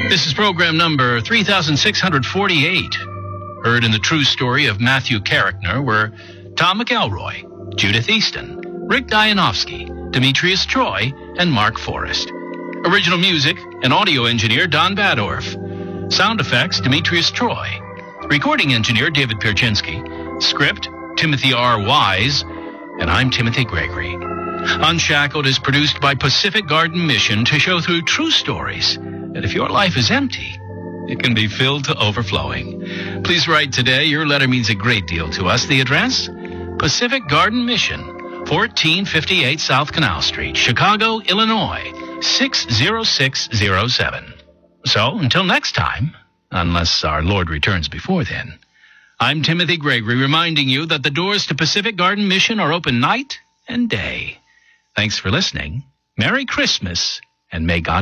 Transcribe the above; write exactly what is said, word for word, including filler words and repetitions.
This is program number three thousand six hundred forty-eight. Heard in the true story of Matthew Carrickner were Tom McElroy, Judith Easton, Rick Dianovsky, Demetrius Troy, and Mark Forrest. Original music and audio engineer Don Badorf. Sound effects Demetrius Troy. Recording engineer David Pierczynski. Script Timothy R. Wise. And I'm Timothy Gregory. Unshackled is produced by Pacific Garden Mission to show through true stories that if your life is empty, it can be filled to overflowing. Please write today. Your letter means a great deal to us. The address? Pacific Garden Mission, fourteen fifty-eight South Canal Street, Chicago, Illinois, six zero six zero seven. So, until next time, unless our Lord returns before then, I'm Timothy Gregory reminding you that the doors to Pacific Garden Mission are open night and day. Thanks for listening. Merry Christmas, and may God